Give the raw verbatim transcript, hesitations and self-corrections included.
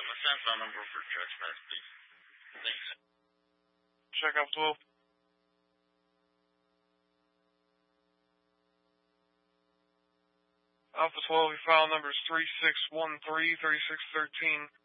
my cell phone number for text message. Thanks. Check out twelve. Alpha twelve, your file number is three six one three, three six one three.